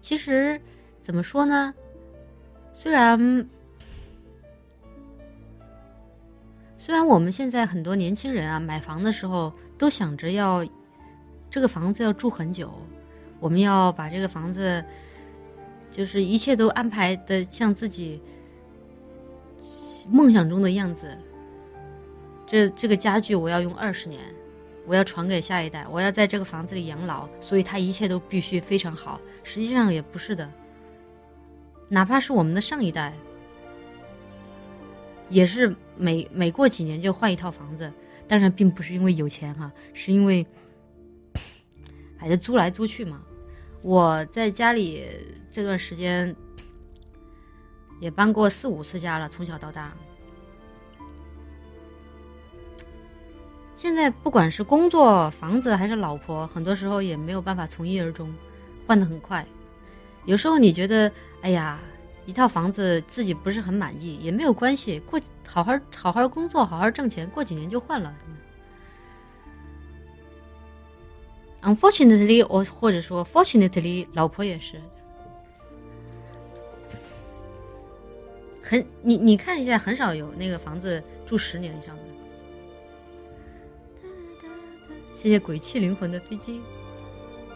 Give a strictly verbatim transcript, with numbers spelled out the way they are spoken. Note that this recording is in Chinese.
其实怎么说呢，虽然虽然我们现在很多年轻人啊，买房的时候都想着要这个房子要住很久，我们要把这个房子就是一切都安排的像自己梦想中的样子。这这个家具我要用二十年，我要传给下一代，我要在这个房子里养老，所以它一切都必须非常好。实际上也不是的，哪怕是我们的上一代，也是每每过几年就换一套房子。当然并不是因为有钱哈、啊，是因为还是租来租去嘛。我在家里这段时间也搬过四五次家了，从小到大。现在不管是工作、房子还是老婆，很多时候也没有办法从一而终，换得很快。有时候你觉得哎呀，一套房子自己不是很满意也没有关系，过好好好好工作，好好挣钱，过几年就换了。Unfortunately， 我或者说 fortunately， 老婆也是很你你看一下，很少有那个房子住十年以上的。谢谢鬼泣灵魂的飞机。